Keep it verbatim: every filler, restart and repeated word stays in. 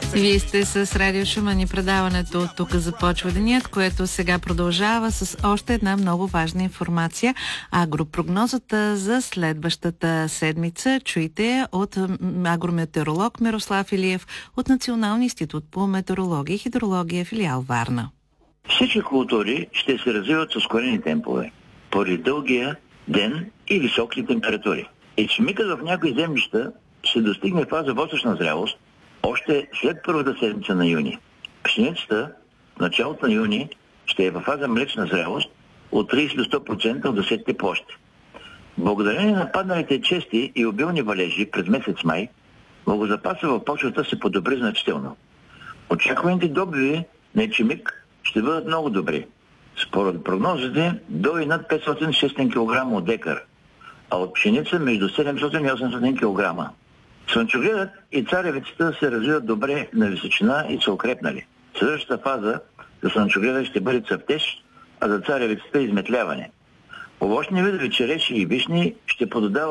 Вие сте с Радио Шумен и предаването Тук започва денят, което сега продължава с още една много важна информация. Агропрогнозата за следващата седмица. Чуйте я от агрометеоролог Мирослав Илиев от Националния институт по метеорология и хидрология, филиал Варна. Всички култури ще се развиват с ускорени темпове, поради дългия ден и високи температури. Ечемикът в някои землища ще достигне фаза восъчна зрелост още след първата седмица на юни. Пшеницата в началото на юни ще е във фаза млечна зрелост от трийсет до сто процента от десетите площи. Благодарение на падналите чести и обилни валежи през месец май, влагозапаса в почвата се подобри значително. Очакваните добиви на ечемик ще бъдат много добри. Според прогнозите до и над петстотин до шестстотин килограма от декар, а от пшеница между седемстотин и осемстотин килограма. Слънчогледът и царевицата се развиват добре на височина и са укрепнали. Следващата фаза за слънчогледа ще бъде цъфтеж, а за царевицата изметляване. Овощни видове череши и вишни ще подадават